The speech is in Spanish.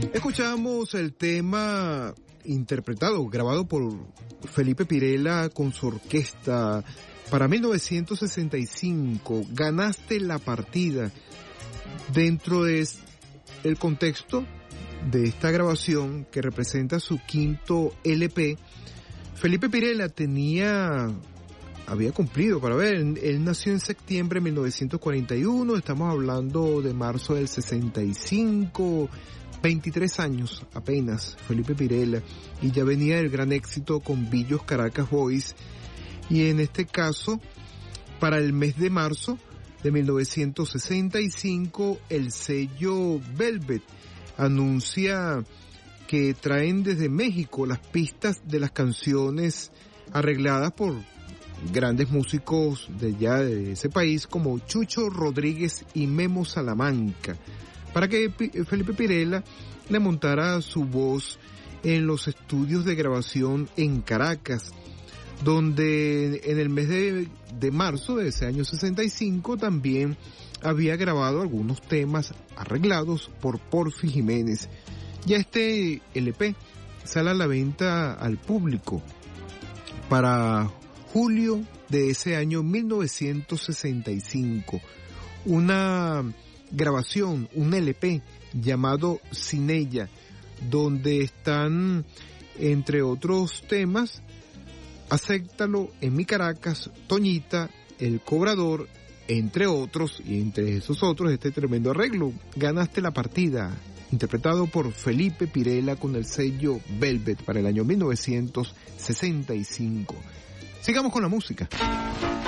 Escuchamos el tema interpretado, grabado por Felipe Pirela con su orquesta para 1965, Ganaste la partida. Dentro del contexto de esta grabación que representa su quinto LP, Felipe Pirela había cumplido, él nació en septiembre de 1941, estamos hablando de marzo del 65, 23 años apenas, Felipe Pirela, y ya venía del gran éxito con Billos Caracas Boys, y en este caso, para el mes de marzo de 1965, el sello Velvet anuncia que traen desde México las pistas de las canciones arregladas por grandes músicos de ese país como Chucho Rodríguez y Memo Salamanca, para que Felipe Pirela le montara su voz en los estudios de grabación en Caracas, donde en el mes de marzo de ese año 65 también había grabado algunos temas arreglados por Porfi Jiménez. Ya este LP sale a la venta al público para julio de ese año 1965. Una grabación, un LP llamado Sin Ella, donde están, entre otros temas, Acéptalo, En mi Caracas, Toñita, El Cobrador, entre otros, y entre esos otros este tremendo arreglo, Ganaste la partida, interpretado por Felipe Pirela con el sello Velvet para el año 1965. Sigamos con la música.